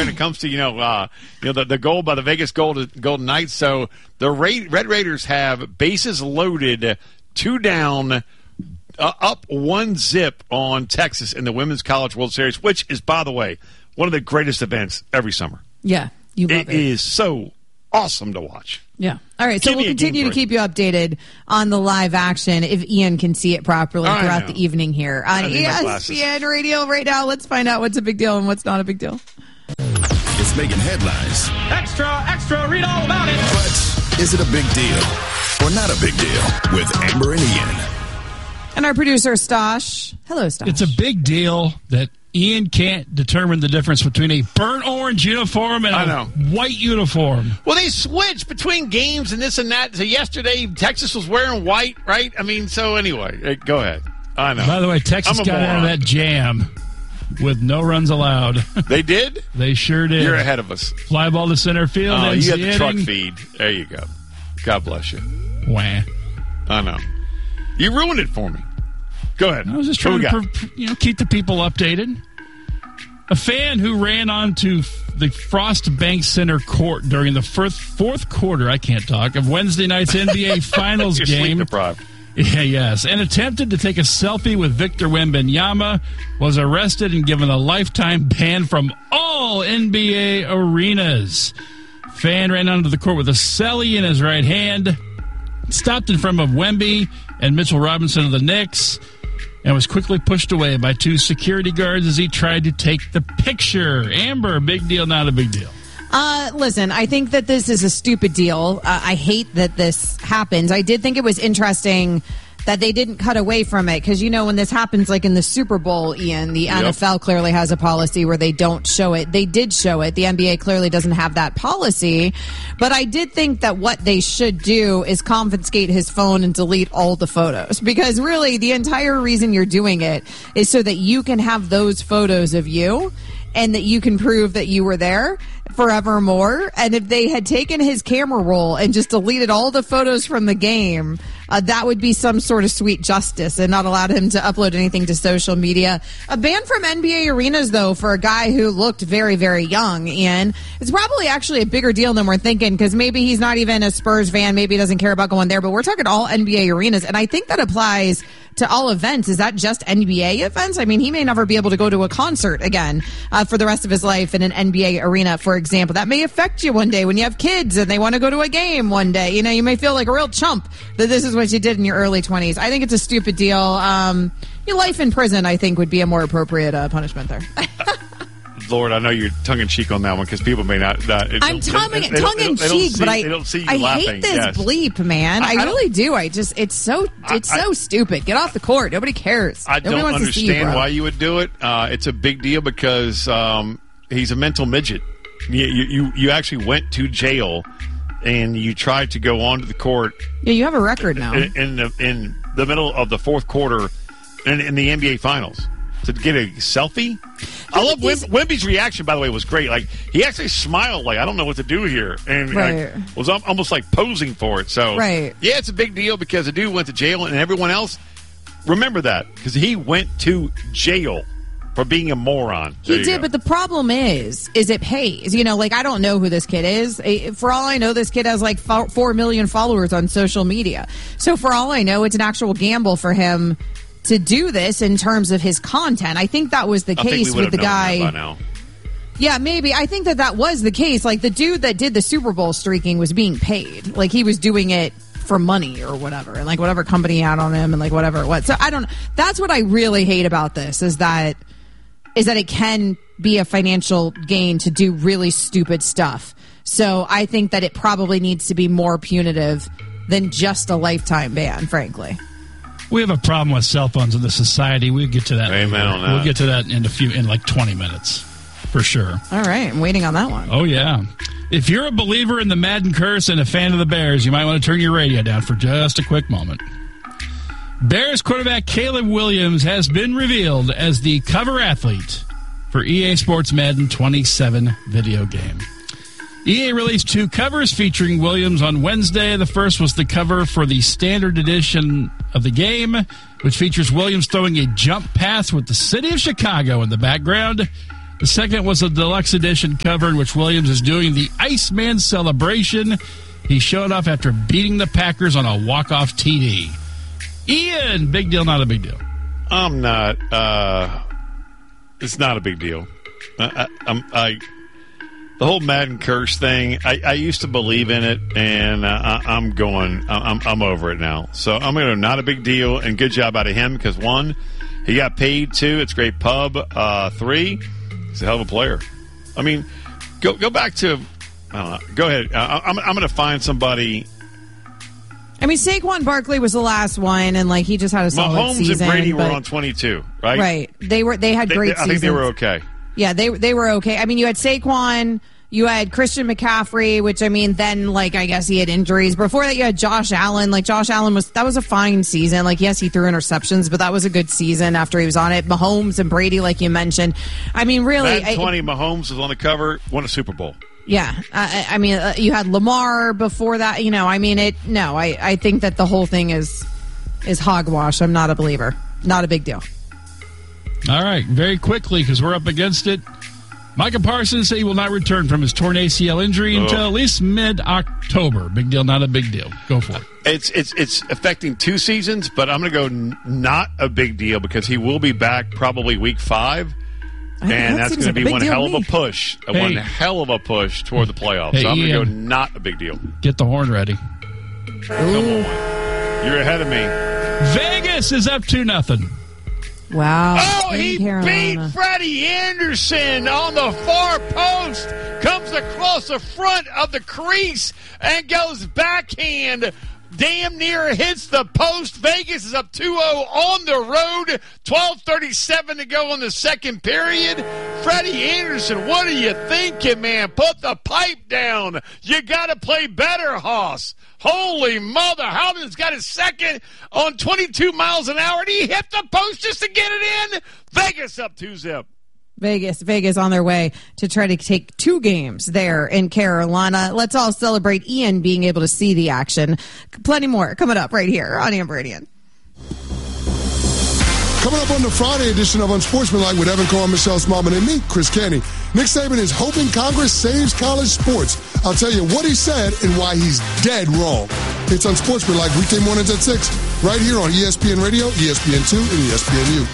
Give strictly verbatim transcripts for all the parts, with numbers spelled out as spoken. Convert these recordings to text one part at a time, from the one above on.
when it comes to, you know, uh, you know the, the goal by the Vegas Golden, Golden Knights. So the Ra- Red Raiders have bases loaded, two down, uh, up one zip on Texas in the Women's College World Series, which is, by the way, one of the greatest events every summer. Yeah, you love it. It is so awesome to watch. Yeah. All right, so Give we'll me a continue game to keep you updated on the live action if Ian can see it properly I throughout know. the evening here on I need my E S glasses. P N Radio right now. Let's find out what's a big deal and what's not a big deal. It's making headlines. Extra, extra, read all about it. But is it a big deal or not a big deal with Amber and Ian? And our producer, Stosh. Hello, Stosh. It's a big deal that Ian can't determine the difference between a burnt orange uniform and I a know. white uniform. Well, they switched between games and this and that. So yesterday, Texas was wearing white, right? I mean, so anyway, hey, go ahead. I know. By the way, Texas I'm a got out of moron. that jam with no runs allowed. They did? They sure did. You're ahead of us. Fly ball to center field. Oh, ends you had the the truck inning. feed. There you go. God bless you. Wah. I know. You ruined it for me. Go ahead. I was just What trying we to got? per, you know, keep the people updated. A fan who ran onto f- the Frost Bank Center court during the first, fourth quarter, I can't talk, of Wednesday night's N B A Finals You're sleep game. deprived. Yeah, yes, and attempted to take a selfie with Victor Wembanyama, was arrested and given a lifetime ban from all N B A arenas. Fan ran onto the court with a celly in his right hand, stopped in front of Wemby and Mitchell Robinson of the Knicks, and was quickly pushed away by two security guards as he tried to take the picture. Amber, big deal, not a big deal. Uh, listen, I think that this is a stupid deal. Uh, I hate that this happens. I did think it was interesting that they didn't cut away from it because, you know, when this happens, like in the Super Bowl, Ian, the Yep. N F L clearly has a policy where they don't show it. They did show it. The N B A clearly doesn't have that policy. But I did think that what they should do is confiscate his phone and delete all the photos because really the entire reason you're doing it is so that you can have those photos of you and that you can prove that you were there forevermore. And if they had taken his camera roll and just deleted all the photos from the game, uh, that would be some sort of sweet justice and not allowed him to upload anything to social media. A ban from N B A arenas, though, for a guy who looked very, very young, Ian, it's probably actually a bigger deal than we're thinking because maybe he's not even a Spurs fan. Maybe he doesn't care about going there, but we're talking all N B A arenas. And I think that applies to all events. Is that just N B A events? I mean, he may never be able to go to a concert again uh, for the rest of his life in an N B A arena, for example. That may affect you one day when you have kids and they want to go to a game one day. You know, you may feel like a real chump that this is what you did in your early twenties. I think it's a stupid deal. Um, your life in prison, I think, would be a more appropriate uh, punishment there. Lord, I know you're tongue-in-cheek on that one because people may not... not it, I'm tongue, they- they don't- tongue in they don't cheek, see- but I they don't see you I laughing. hate this Yes. bleep, man. I, I- I don't- really do. I just it's so it's I- so stupid. Get off the court. Nobody cares. I Nobody don't wants to see you, understand bro. why you would do it. Uh, it's a big deal because um, he's a mental midget. You, you, you, you actually went to jail and you tried to go onto the court Yeah, you have a record now. in, in, the, in the middle of the fourth quarter in, in the N B A Finals to get a selfie. I love Wim, Wemby's reaction, by the way, was great. Like he actually smiled, like I don't know what to do here, and Right. like, was al- almost like posing for it. So, Right. yeah, it's a big deal because the dude went to jail, and everyone else remember that because he went to jail for being a moron. There He you did, go. but the problem is, is it pays. You know, like I don't know who this kid is. Eh, For all I know, this kid has like fo- four million followers on social media. So for all I know, it's an actual gamble for him to do this in terms of his content. I think that was the I think we case would with the have known guy. that by now. Yeah, maybe. I think that that was the case. Like the dude that did the Super Bowl streaking was being paid. Like he was doing it for money or whatever, and like whatever company had on him and like whatever it was. So I don't. That's what I really hate about this is that is that it can be a financial gain to do really stupid stuff. So I think that it probably needs to be more punitive than just a lifetime ban, frankly. We have a problem with cell phones in this society. We'll get to that. Amen later. on that. We'll get to that in a few, in like twenty minutes, for sure. All right, I'm waiting on that one. Oh yeah. If you're a believer in the Madden curse and a fan of the Bears, you might want to turn your radio down for just a quick moment. Bears quarterback Caleb Williams has been revealed as the cover athlete for E A Sports Madden twenty-seven video game. E A released two covers featuring Williams on Wednesday. The first was the cover for the standard edition of the game, which features Williams throwing a jump pass with the city of Chicago in the background. The second was a deluxe edition cover in which Williams is doing the Iceman celebration. He showed off after beating the Packers on a walk-off T D. Ian, big deal, not a big deal. I'm not. Uh, it's not a big deal. I, I, I'm, I the whole Madden curse thing. I, I used to believe in it, and uh, I, I'm going. I'm, I'm over it now. So I'm going to not a big deal. And good job out of him because one, he got paid. Two, it's great pub. Uh, three, he's a hell of a player. I mean, go go back to. I don't know. Go ahead. Uh, I'm I'm going to find somebody. I mean, Saquon Barkley was the last one, and like he just had a solid Mahomes season. Mahomes and Brady but, were on twenty-two, right? Right. They were. They had they, great. They, I think seasons. they were okay. Yeah, they they were okay. I mean, you had Saquon, you had Christian McCaffrey, which I mean, then like I guess he had injuries. Before that, you had Josh Allen. Like Josh Allen was that was a fine season. Like yes, he threw interceptions, but that was a good season after he was on it. Mahomes and Brady, like you mentioned. I mean, really, Madden twenty. I, Mahomes was on the cover, won a Super Bowl. Yeah, I, I mean, uh, you had Lamar before that. You know, I mean, it. No, I, I think that the whole thing is is hogwash. I'm not a believer. Not a big deal. All right, very quickly because we're up against it. Micah Parsons say he will not return from his torn A C L injury oh. until at least mid-October. Big deal, not a big deal. Go for it. It's it's it's affecting two seasons, but I'm going to go n- not a big deal because he will be back probably week five. And that that's going to like be one hell of a me. push, Hey. one hell of a push toward the playoffs. Hey, so I'm going to go Ian. not a big deal. Get the horn ready. Come on. You're ahead of me. Vegas is up to nothing. Wow. Oh, in he Carolina. beat Freddie Anderson on the far post. Comes across the front of the crease and goes backhand. Damn near hits the post. Vegas is up two oh on the road. twelve thirty-seven to go in the second period. Freddie Anderson, what are you thinking, man? Put the pipe down. You got to play better, Hoss. Holy mother. Howden's got his second on twenty-two miles an hour. And he hit the post just to get it in. Vegas up two zip. Vegas, Vegas on their way to try to take two games there in Carolina. Let's all celebrate Ian being able to see the action. Plenty more coming up right here on Amber and Ian. Coming up on the Friday edition of Unsportsmanlike with Evan Cohen, Michelle Smallman, and me, Chris Canty. Nick Saban is hoping Congress saves college sports. I'll tell you what he said and why he's dead wrong. It's Unsportsmanlike weekday mornings at six, right here on E S P N Radio, E S P N two, and E S P N U.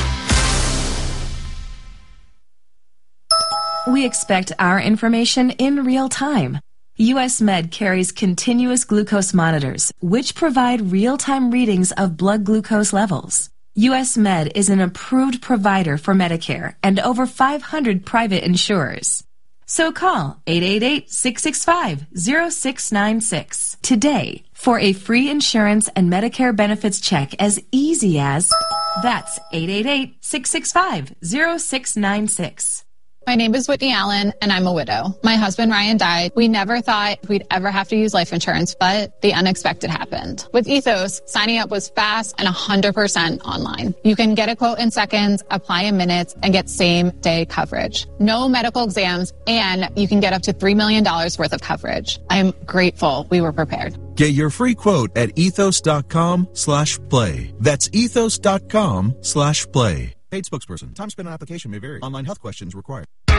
We expect our information in real time. U S Med carries continuous glucose monitors, which provide real-time readings of blood glucose levels. U S Med is an approved provider for Medicare and over five hundred private insurers. So call eight eight eight, six six five, zero six nine six today for a free insurance and Medicare benefits check as easy as that's eight eight eight, six six five, zero six nine six. My name is Whitney Allen, and I'm a widow. My husband, Ryan, died. We never thought we'd ever have to use life insurance, but the unexpected happened. With Ethos, signing up was fast and one hundred percent online. You can get a quote in seconds, apply in minutes, and get same-day coverage. No medical exams, and you can get up to three million dollars worth of coverage. I am grateful we were prepared. Get your free quote at ethos.com slash play. That's ethos.com slash play. Paid spokesperson. Time spent on application may vary. Online health questions required. There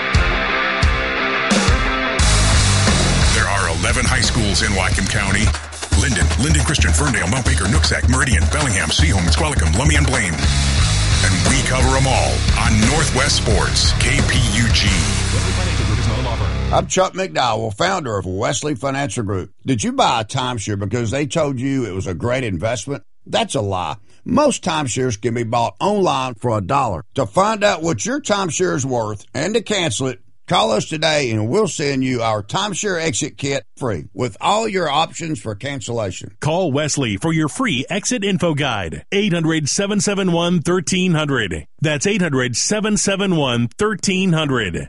are eleven high schools in Whatcom County. Linden, Linden Christian, Ferndale, Mount Baker, Nooksack, Meridian, Bellingham, Seaholm, Squalicum, Lummi, and Blaine. And we cover them all on Northwest Sports, K P U G. I'm Chuck McDowell, founder of Wesley Financial Group. Did you buy a timeshare because they told you it was a great investment? That's a lie. Most timeshares can be bought online for a dollar. To find out what your timeshare is worth and to cancel it, call us today and we'll send you our timeshare exit kit free with all your options for cancellation. Call Wesley for your free exit info guide. eight hundred, seven seven one, one three zero zero. That's eight hundred, seven seven one, one three zero zero.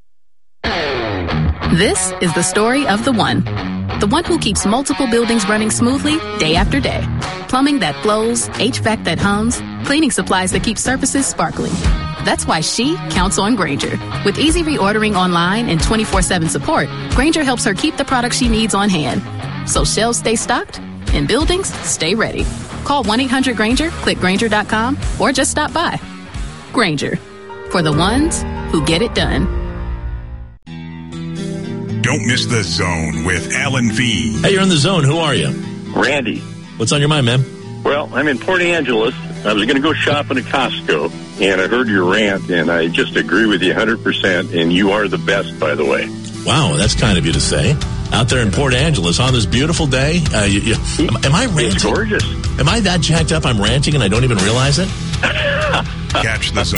This is the story of the one. The one who keeps multiple buildings running smoothly day after day. Plumbing that flows, H V A C that hums, cleaning supplies that keep surfaces sparkling. That's why she counts on Grainger. With easy reordering online and twenty-four seven support, Grainger helps her keep the products she needs on hand. So shelves stay stocked and buildings stay ready. Call one eight hundred Grainger, click Grainger dot com, or just stop by. Grainger, for the ones who get it done. Don't miss The Zone with Alan V. Hey, you're in The Zone. Who are you? Randy. What's on your mind, man? Well, I'm in Port Angeles. I was going to go shopping at Costco, and I heard your rant, and I just agree with you one hundred percent, and you are the best, by the way. Wow, that's kind of you to say. Out there in Port Angeles on this beautiful day. Uh, you, you, am, am I ranting? It's gorgeous. Am I that jacked up I'm ranting and I don't even realize it? Catch The Zone